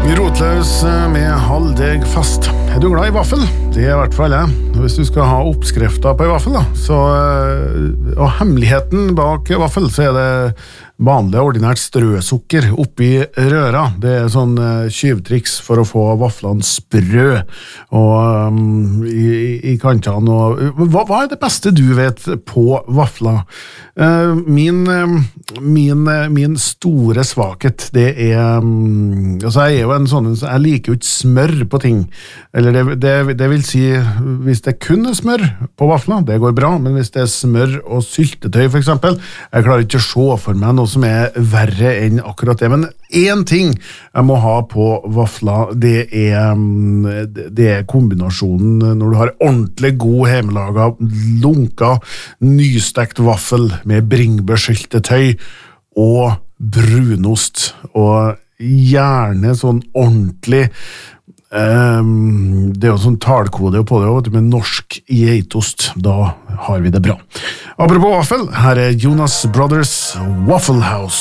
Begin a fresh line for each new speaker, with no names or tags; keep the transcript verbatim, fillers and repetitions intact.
Rotløs med halvdeg fast. Er du glad i vaffel? Det er i hvert fall jeg. Hvis du skal ha oppskrifter på en vaffel, da, så, og hemmeligheten bak vaffel, så er det vanlig ordinært strøsukker oppi røra. Det er sånn tjuvtriks for å få vaflene sprø og um, i, i kantene. Og, hva, hva er det beste du vet på vafler? Uh, min, min, min store svakhet, det er um, altså jeg er jo en sånn, jeg liker jo ikke smør på ting, eller det, det, det vil si, hvis det kun er smør på vafler, det går bra, men hvis det er smør og syltetøy for eksempel, jeg klarer ikke å se for meg noe som er verre enn akkurat det, men en ting jeg må ha på vafler, det er, det er kombinasjonen når du har ordentlig god hjemmelaget, lunka, nystekt vaffel med bringebærsyltetøy og brunost, og gjerne sånn ordentlig Um, det er jo sånn talkode på det med norsk geitost, da har vi det bra. Apropos vaffel, her er Jonas Brothers Waffle House.